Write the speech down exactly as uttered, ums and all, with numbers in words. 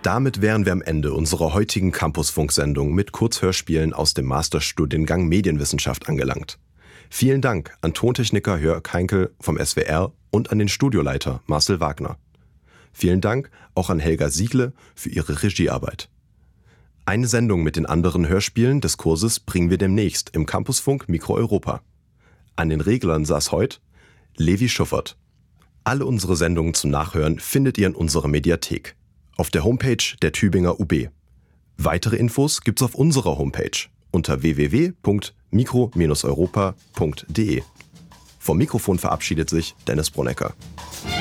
Damit wären wir am Ende unserer heutigen Campusfunk-Sendung mit Kurzhörspielen aus dem Masterstudiengang Medienwissenschaft angelangt. Vielen Dank an Tontechniker Jörg Heinkel vom S W R und an den Studioleiter Marcel Wagner. Vielen Dank auch an Helga Siegle für ihre Regiearbeit. Eine Sendung mit den anderen Hörspielen des Kurses bringen wir demnächst im Campusfunk Mikro Europa. An den Reglern saß heute Levi Schuffert. Alle unsere Sendungen zum Nachhören findet ihr in unserer Mediathek, auf der Homepage der Tübinger U B. Weitere Infos gibt's auf unserer Homepage unter w w w punkt mikro Bindestrich europa punkt de. Vom Mikrofon verabschiedet sich Dennis Bronecker.